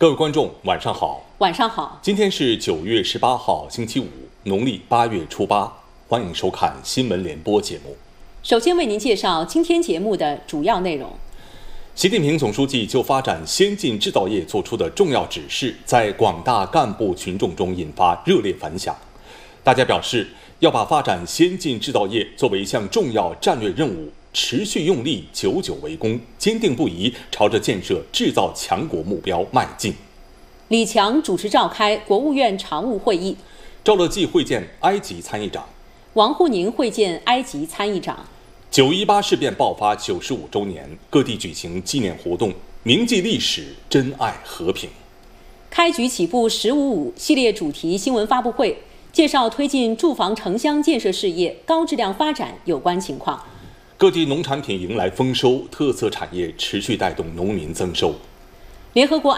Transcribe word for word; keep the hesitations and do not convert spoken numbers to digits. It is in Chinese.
各位观众，晚上好。 晚上好。 今天是九月十八号，星期五，农历八月初八。欢迎收看新闻联播节目。 首先为您介绍今天节目的主要内容。 习近平总书记就发展先进制造业作出的重要指示，在广大干部群众中引发热烈反响。大家表示，要把发展先进制造业作为一项重要战略任务，持续用力，久久为功，坚定不移朝着建设制造强国目标迈进。 李强主持召开国务院常务会议， 赵乐际会见埃及参议长， 王沪宁会见埃及参议长。 九一八事变爆发九十五周年，各地举行纪念活动，铭记历史，珍爱和平。 开局起步“十五五”系列主题新闻发布会，介绍推进住房城乡建设事业高质量发展有关情况。 各地农产品迎来丰收，特色产业持续带动农民增收。 联合国